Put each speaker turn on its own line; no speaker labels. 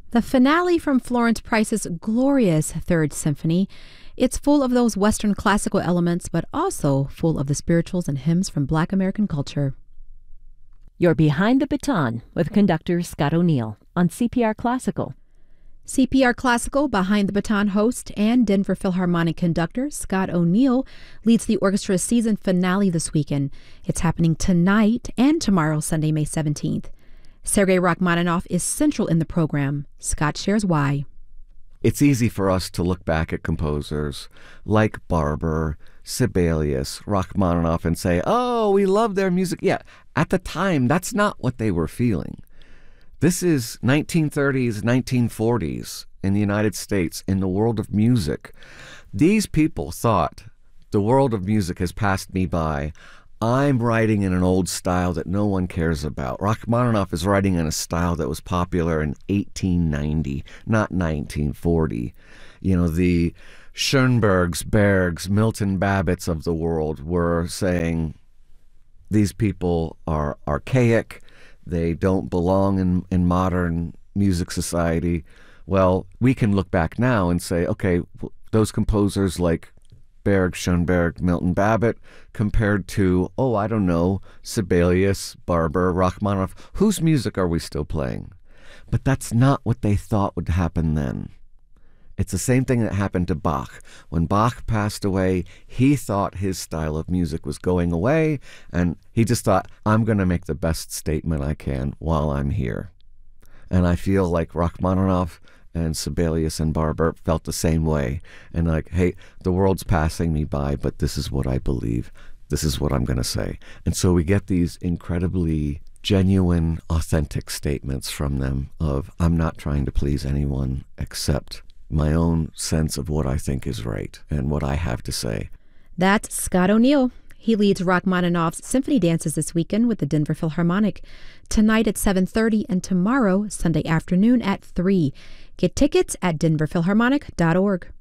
The finale from Florence Price's glorious Third Symphony. It's full of those Western classical elements, but also full of the spirituals and hymns from Black American culture.
You're Behind the Baton with conductor Scott O'Neill on CPR Classical.
CPR Classical Behind the Baton host and Denver Philharmonic conductor Scott O'Neill leads the orchestra's season finale this weekend. It's happening tonight and tomorrow, Sunday, May 17th. Sergei Rachmaninoff is central in the program. Scott shares why.
It's easy for us to look back at composers like Barber, Sibelius, Rachmaninoff and say, oh, we love their music. Yeah, at the time, that's not what they were feeling. This is 1930s, 1940s in the United States, in the world of music. These people thought, the world of music has passed me by. I'm writing in an old style that no one cares about. Rachmaninoff is writing in a style that was popular in 1890, not 1940. You know, the Schoenbergs, Bergs, Milton Babbitts of the world were saying these people are archaic. They don't belong in modern music society. Well, we can look back now and say, okay, those composers like Berg, Schoenberg, Milton Babbitt, compared to, I don't know, Sibelius, Barber, Rachmaninoff, whose music are we still playing? But that's not what they thought would happen then. It's the same thing that happened to Bach. When Bach passed away, he thought his style of music was going away, and he just thought, I'm going to make the best statement I can while I'm here. And I feel like Rachmaninoff and Sibelius and Barber felt the same way. And like, hey, the world's passing me by, but this is what I believe. This is what I'm going to say. And so we get these incredibly genuine, authentic statements from them of, I'm not trying to please anyone except my own sense of what I think is right and what I have to say.
That's Scott O'Neill. He leads Rachmaninoff's symphony dances this weekend with the Denver Philharmonic. Tonight at 7:30 and tomorrow, Sunday afternoon at 3. Get tickets at denverphilharmonic.org.